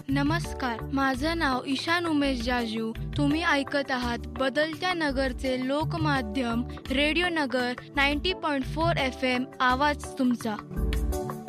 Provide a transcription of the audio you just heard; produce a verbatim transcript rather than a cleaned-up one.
नमस्कार, माझं नाव ईशान उमेश जाजू. तुम्ही ऐकत आहात बदलत्या नगरचे लोकमाध्यम रेडिओ नगर नव्वद पॉईंट चार एफ एम. आवाज तुमचा.